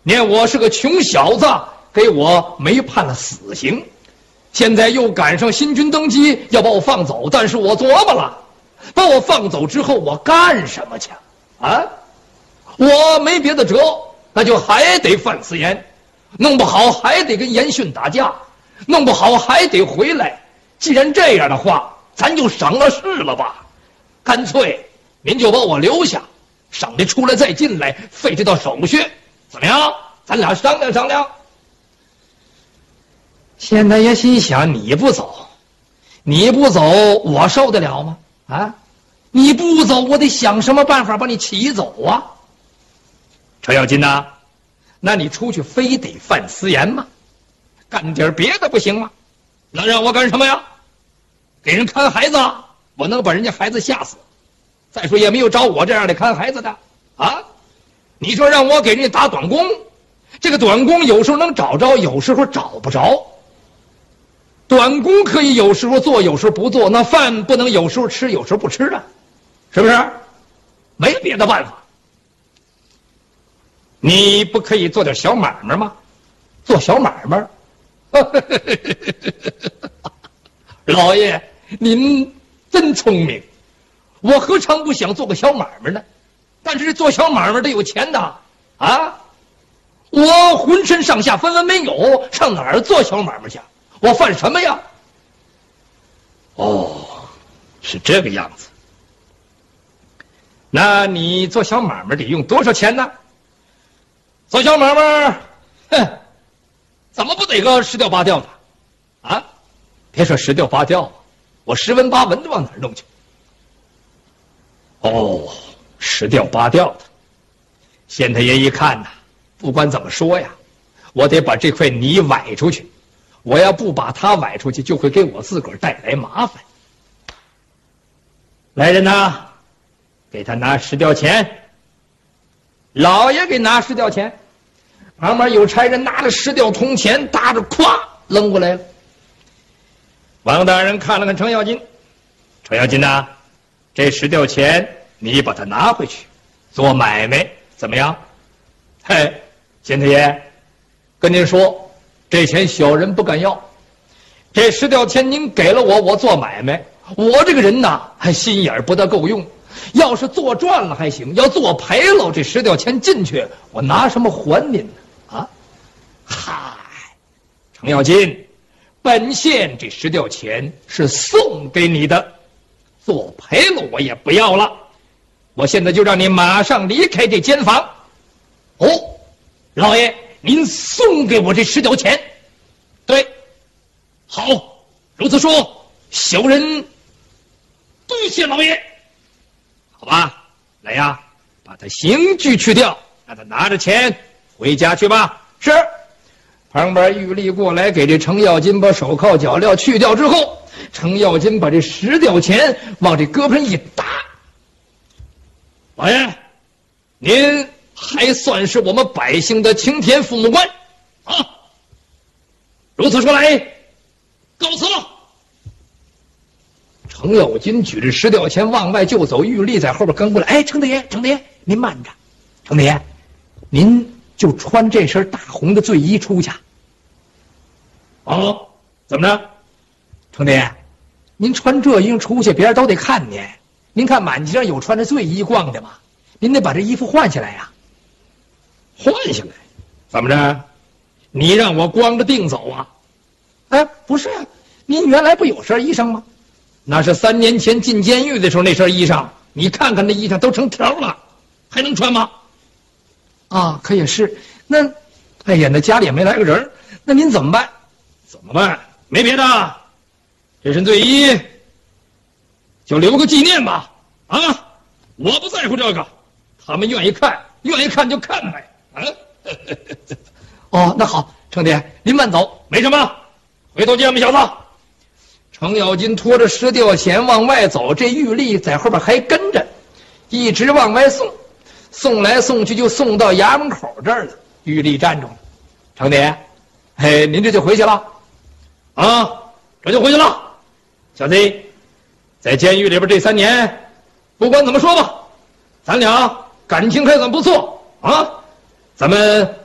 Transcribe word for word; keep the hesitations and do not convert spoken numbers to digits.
念我是个穷小子，给我没判了死刑，现在又赶上新君登基，要把我放走。但是我琢磨了，把我放走之后，我干什么去？啊，我没别的辙，那就还得犯私盐，弄不好还得跟严训打架，弄不好还得回来。既然这样的话，咱就省了事了吧，干脆您就把我留下，省得出来再进来费这道手续，怎么样？咱俩商量商量。县太爷心想，你不走，你不走，我受得了吗？啊，你不走，我得想什么办法把你起走啊？程咬金呐，那你出去非得犯私盐吗？干点别的不行吗？那让我干什么呀？给人看孩子，我能把人家孩子吓死。再说也没有找我这样的看孩子的啊！你说让我给人家打短工，这个短工有时候能找着，有时候找不着。短工可以有时候做，有时候不做，那饭不能有时候吃，有时候不吃啊，是不是？没别的办法。你不可以做点小买卖吗？做小买卖？老爷，您真聪明。我何尝不想做个小买卖呢？但是做小买卖得有钱的啊！我浑身上下分文没有，上哪儿做小买卖去？我犯什么呀？哦，是这个样子。那你做小买卖得用多少钱呢？做小买卖，哼，怎么不得个十吊八吊的啊？别说十吊八吊，我十文八文的往哪儿弄去？哦，十吊八吊的。县太爷一看呐，不管怎么说呀，我得把这块泥崴出去。我要不把它崴出去，就会给我自个儿带来麻烦。来人呐，给他拿十吊钱。老爷给拿十吊钱，旁边有差人拿着十吊铜钱，搭着咵扔过来了。王大人看了看程咬金，程咬金呐，这十吊钱你把它拿回去做买卖，怎么样？嘿，县太爷，跟您说，这钱小人不敢要。这十吊钱您给了我，我做买卖。我这个人呐，还心眼不大够用。要是做赚了还行，要做赔了，这十吊钱进去，我拿什么还您呢？啊，嗨，程咬金，本县这十吊钱是送给你的，做赔了我也不要了。我现在就让你马上离开这间房。哦，老爷，您送给我这十吊钱？对，好，如此说，小人多谢老爷。好吧，来呀，把他刑具去掉，让他拿着钱回家去吧。是。旁边玉吏过来给这程咬金把手铐脚镣去掉之后，程咬金把这十吊钱往这胳膊上一打。老爷，您还算是我们百姓的青天父母官啊！如此说来，告辞了。程咬金举着十吊钱往外就走，玉吏在后边跟过来。哎，程大爷，程大爷，您慢着。程大爷，您就穿这身大红的罪衣出去。哦，怎么着？程大爷，您穿这衣裳出去，别人都得看您。您看满街上有穿着罪衣逛的吗？您得把这衣服换下来呀。换下来？怎么着？你让我光着腚走啊？哎，不是啊，您原来不有身衣裳吗？那是三年前进监狱的时候那身衣裳，你看看那衣裳都成条了，还能穿吗？啊，可也是。那，哎呀，那家里也没来个人，那您怎么办？怎么办？没别的，这身罪衣就留个纪念吧。啊，我不在乎这个，他们愿意看，愿意看就看呗。啊，哦，那好，程爹，您慢走，没什么，回头见吧，小子。程咬金拖着十吊钱往外走，这玉吏在后边还跟着，一直往外送，送来送去就送到衙门口这儿了。玉吏站住了，程爹，嘿，您这就回去了？啊，这就回去了。小子，在监狱里边这三年，不管怎么说吧，咱俩感情还算不错啊，咱们